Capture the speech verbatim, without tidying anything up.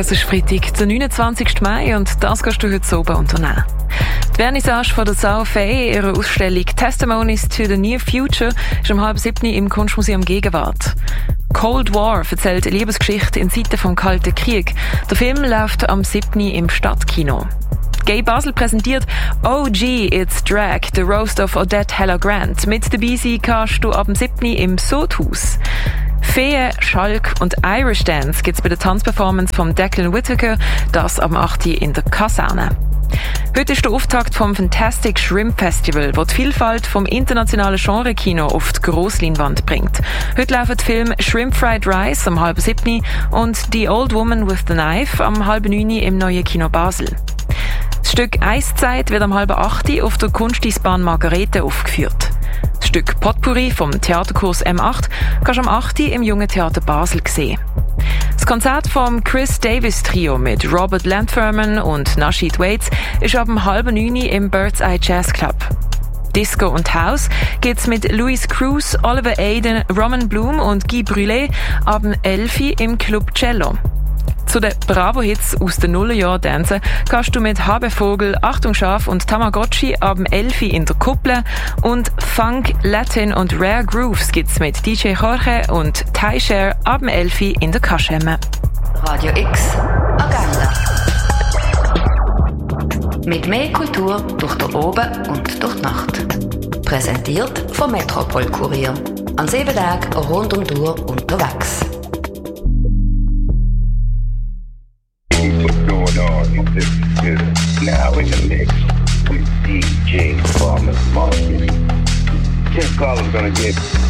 Es ist Freitag, der neunundzwanzigsten Mai, und das kannst du heute oben unternehmen. Die Vernissage von der Saufey, ihrer Ausstellung Testimonies to the Near Future, ist um halb sieben im Kunstmuseum Gegenwart. Cold War erzählt eine Liebesgeschichte in Zeiten vom Kalten Krieg. Der Film läuft am siebten im Stadtkino. Gay Basel präsentiert O G It's Drag, the Roast of Odette Heller Grant. Mit dabei sein kannst du ab dem siebten im Sodhaus. Feen, Schalk und Irish Dance gibt's bei der Tanzperformance von Declan Whittaker, das am achten in der Kaserne. Heute ist der Auftakt vom Fantastic Shrimp Festival, das die Vielfalt vom internationalen Genre-Kino auf die Grossleinwand bringt. Heute laufen die Filme Shrimp Fried Rice am halb siebten und The Old Woman with the Knife am halb neun im neuen Kino Basel. Das Stück Eiszeit wird am halb acht auf der Kunsteisbahn Margarete aufgeführt. Das Stück Potpourri vom Theaterkurs M acht kannst du am achten im Jungen Theater Basel sehen. Das Konzert vom Chris Davis Trio mit Robert Lanthurman und Nasheed Waits ist ab dem halb neun im Bird's Eye Jazz Club. Disco und House geht's mit Louis Cruz, Oliver Aden, Roman Bloom und Guy Brûlé ab dem elf im Club Cello. Zu den Bravo-Hits aus den Nullerjahren tanzen kannst du mit Habe Vogel, Achtung Schaf und Tamagotchi ab dem elf in der Kuppel, und Funk, Latin und Rare Grooves gibt's mit D J Jorge und Ty Share ab dem elf in der Kaschemme. Radio X Agenda. Mit mehr Kultur durch den Oben und durch die Nacht. Präsentiert vom Metropol Kurier. An sieben Tagen rund um die Uhr unterwegs. What's going on? This is now in the mix with D J Farmer Marcus. Tim Collins gonna get